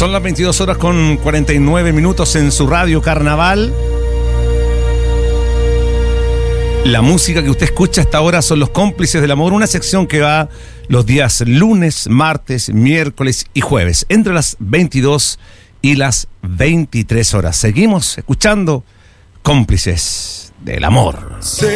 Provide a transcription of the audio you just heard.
Son las 22 horas con 49 minutos en su radio Carnaval. La música que usted escucha hasta ahora son Los Cómplices del Amor, una sección que va los días lunes, martes, miércoles y jueves, entre las 22 y las 23 horas. Seguimos escuchando Cómplices del Amor.